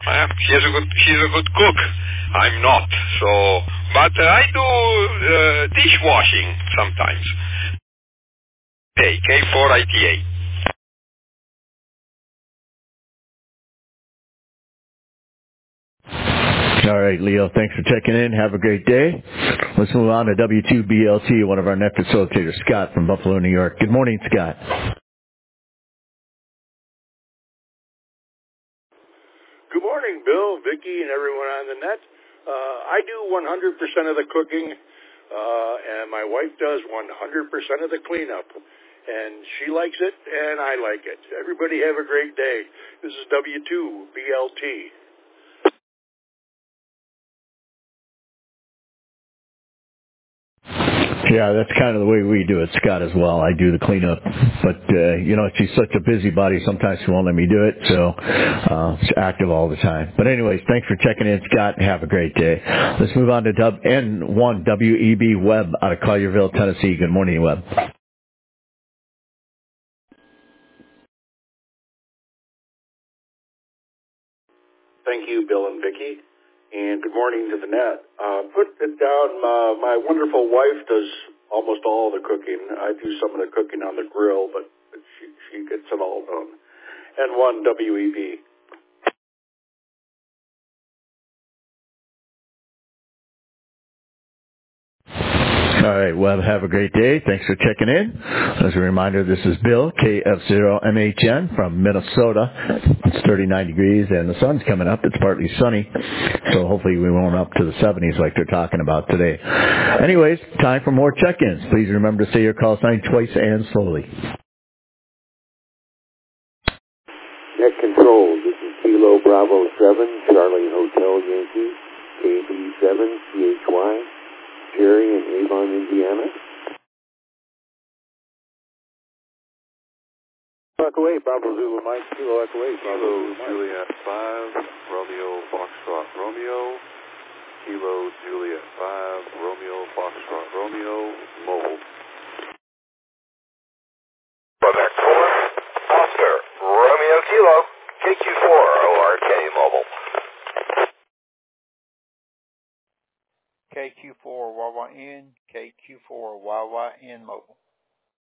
She's a good cook. I'm not. So, but I do dishwashing sometimes. Hey, K4ITA. All right, Leo, thanks for checking in. Have a great day. Let's move on to W2BLT, one of our net facilitators, Scott from Buffalo, New York. Good morning, Scott. Good morning, Bill, Vicki, and everyone on the net. I do 100% of the cooking, and my wife does 100% of the cleanup. And she likes it, and I like it. Everybody have a great day. This is W2BLT. Yeah, that's kind of the way we do it, Scott, as well. I do the cleanup. But, she's such a busybody, sometimes she won't let me do it, so she's active all the time. But anyways, thanks for checking in, Scott, and have a great day. Let's move on to N1 WEB Webb out of Collierville, Tennessee. Good morning, Webb. Thank you, Bill and Vicki, and good morning to the net. Put it down, my wonderful wife does almost all the cooking. I do some of the cooking on the grill, but she gets it all done. N1 WEB. All right, well, have a great day. Thanks for checking in. As a reminder, this is Bill, KF0MHN from Minnesota. It's 39 degrees, and the sun's coming up. It's partly sunny, so hopefully we won't up to the 70s like they're talking about today. Anyways, time for more check-ins. Please remember to say your call sign twice and slowly. Net control, this is Kilo Bravo 7, Charlie Hotel Yankee, KB7, CHY. Jerry in Avon, Indiana. Echo 8, Bravo Zulu Mike, Kilo Echo 8, Bravo Kilo Juliet 5, Romeo Foxtrot Romeo, Kilo Juliet 5, Romeo Foxtrot Romeo, mobile. Quebec 4, Oscar, Romeo Kilo, KQ4, ORK mobile. KQ4 YYN, KQ4 YYN mobile.